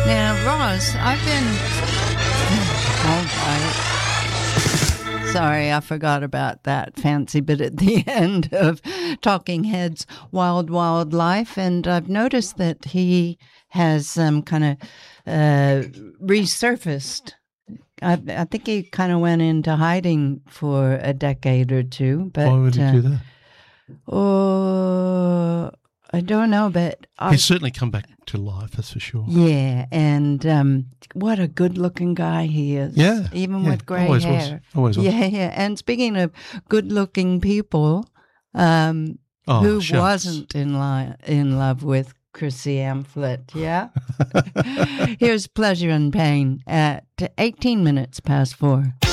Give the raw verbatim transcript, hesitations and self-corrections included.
Now, Ross, I've been... All right. Sorry, I forgot about that fancy bit at the end of Talking Heads' Wild Wild Life, and I've noticed that he has um, kind of uh, resurfaced. I, I think he kind of went into hiding for a decade or two. But, why would he uh, do that? Oh, I don't know, but... I, He's certainly come back to life, that's for sure. Yeah, and um, what a good-looking guy he is. Yeah. Even yeah, with grey always hair. Was. Always was. Yeah, yeah. And speaking of good-looking people, um, Oh, who shucks. wasn't in, li- in love with Chrissy Amphlett, yeah? Here's Pleasure and Pain at eighteen minutes past four.